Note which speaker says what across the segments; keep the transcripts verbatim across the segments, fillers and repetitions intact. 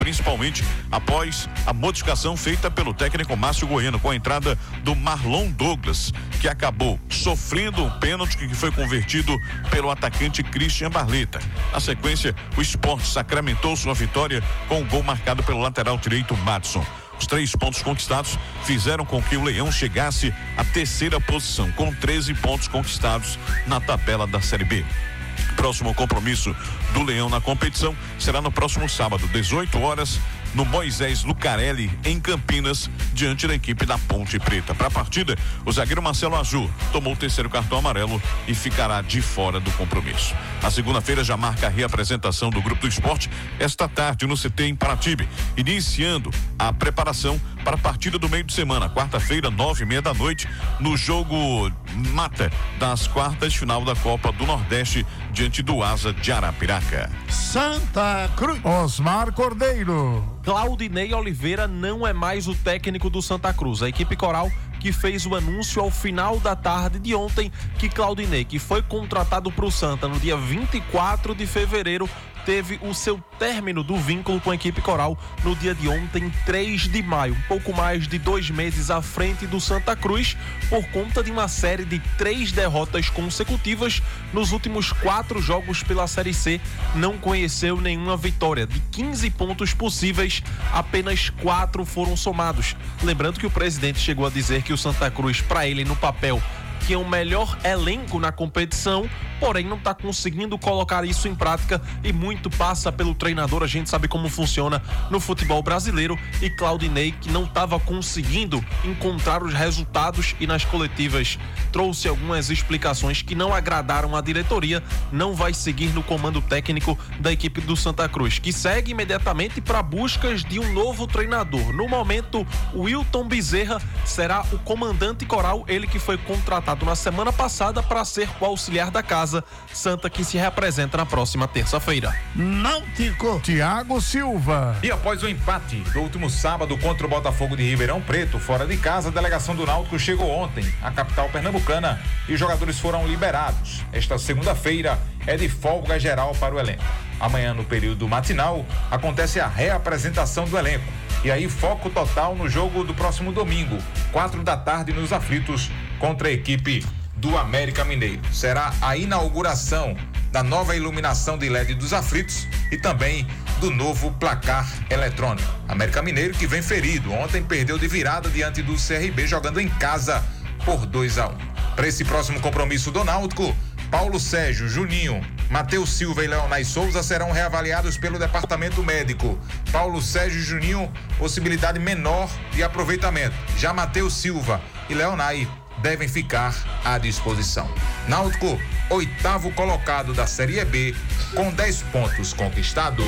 Speaker 1: principalmente após a modificação feita pelo técnico Márcio Goiano, com a entrada do Marlon Douglas, que acabou sofrendo um pênalti que foi convertido pelo atacante Christian Barleta. Na sequência, o Sport sacramentou sua vitória com o gol marcado pelo lateral direito Madison. Os três pontos conquistados fizeram com que o Leão chegasse à terceira posição, com treze pontos conquistados na tabela da Série B. Próximo compromisso do Leão na competição será no próximo sábado, dezoito horas, no Moisés Lucarelli, em Campinas, diante da equipe da Ponte Preta. Para a partida, o zagueiro Marcelo Azul tomou o terceiro cartão amarelo e ficará de fora do compromisso. Na segunda-feira já marca a reapresentação do Grupo do Esporte esta tarde no C T em Paratibe, iniciando a preparação para a partida do meio de semana, quarta-feira, nove e meia da noite, no jogo mata das quartas de final da Copa do Nordeste, diante do Asa de Arapiraca.
Speaker 2: Santa Cruz. Osmar Cordeiro.
Speaker 3: Claudinei Oliveira não é mais o técnico do Santa Cruz. A equipe coral que fez o anúncio ao final da tarde de ontem que Claudinei, que foi contratado para o Santa no dia vinte e quatro de fevereiro, teve o seu término do vínculo com a equipe coral no dia de ontem, três de maio, um pouco mais de dois meses à frente do Santa Cruz, por conta de uma série de três derrotas consecutivas nos últimos quatro jogos pela Série C. Não conheceu nenhuma vitória. De quinze pontos possíveis, apenas quatro foram somados. Lembrando que o presidente chegou a dizer que o Santa Cruz, para ele no papel, tinha o melhor elenco na competição, porém não está conseguindo colocar isso em prática, e muito passa pelo treinador. A gente sabe como funciona no futebol brasileiro, e Claudinei, que não estava conseguindo encontrar os resultados, e nas coletivas trouxe algumas explicações que não agradaram a diretoria, não vai seguir no comando técnico da equipe do Santa Cruz, que segue imediatamente para buscas de um novo treinador. No momento, o Wilton Bezerra será o comandante coral, ele que foi contratado na semana passada para ser o auxiliar da casa. Santa que se representa na próxima terça-feira.
Speaker 2: Náutico, Thiago Silva.
Speaker 4: E após o empate do último sábado contra o Botafogo de Ribeirão Preto, fora de casa, a delegação do Náutico chegou ontem à capital pernambucana e os jogadores foram liberados. Esta segunda-feira é de folga geral para o elenco. Amanhã, no período matinal, acontece a reapresentação do elenco. E aí, foco total no jogo do próximo domingo, quatro da tarde, nos Aflitos, contra a equipe do América Mineiro. Será a inauguração da nova iluminação de L E D dos Aflitos e também do novo placar eletrônico. América Mineiro, que vem ferido, ontem perdeu de virada diante do C R B, jogando em casa por dois a um. Para esse próximo compromisso do Náutico, Paulo Sérgio, Juninho, Matheus Silva e Leonai Souza serão reavaliados pelo departamento médico. Paulo Sérgio e Juninho, possibilidade menor de aproveitamento. Já Matheus Silva e Leonai devem ficar à disposição. Náutico, oitavo colocado da Série B, com dez pontos conquistados.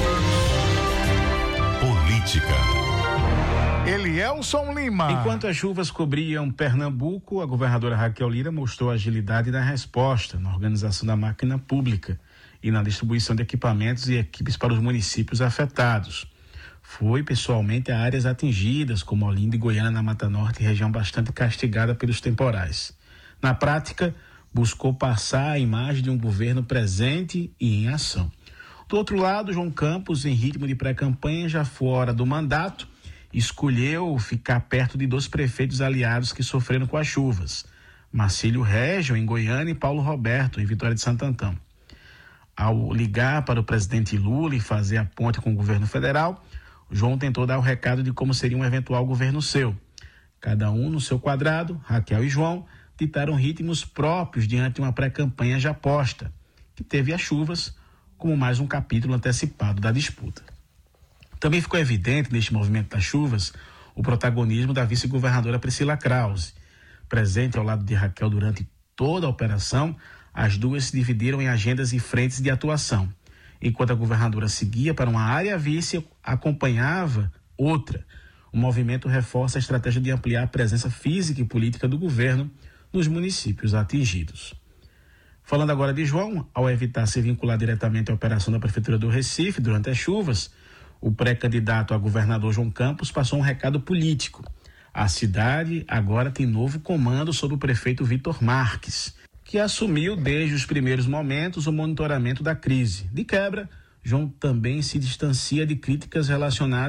Speaker 2: Política. Elielson Lima.
Speaker 5: Enquanto as chuvas cobriam Pernambuco, a governadora Raquel Lira mostrou agilidade na resposta, na organização da máquina pública e na distribuição de equipamentos e equipes para os municípios afetados. Foi pessoalmente a áreas atingidas, como Olinda e Goiânia, na Mata Norte, região bastante castigada pelos temporais. Na prática, buscou passar a imagem de um governo presente e em ação. Do outro lado, João Campos, em ritmo de pré-campanha, já fora do mandato, escolheu ficar perto de dois prefeitos aliados que sofreram com as chuvas, Marcílio Régio, em Goiânia, e Paulo Roberto, em Vitória de Santo Antão. Ao ligar para o presidente Lula e fazer a ponte com o governo federal, João tentou dar o recado de como seria um eventual governo seu. Cada um no seu quadrado, Raquel e João ditaram ritmos próprios diante de uma pré-campanha já posta, que teve as chuvas como mais um capítulo antecipado da disputa. Também ficou evidente neste movimento das chuvas o protagonismo da vice-governadora Priscila Krause. Presente ao lado de Raquel durante toda a operação, as duas se dividiram em agendas e frentes de atuação. Enquanto a governadora seguia para uma área, a vice acompanhava outra. O movimento reforça a estratégia de ampliar a presença física e política do governo nos municípios atingidos. Falando agora de João, ao evitar se vincular diretamente à operação da Prefeitura do Recife durante as chuvas, o pré-candidato a governador João Campos passou um recado político. A cidade agora tem novo comando sob o prefeito Vitor Marques, que assumiu desde os primeiros momentos o monitoramento da crise. De quebra, João também se distancia de críticas relacionadas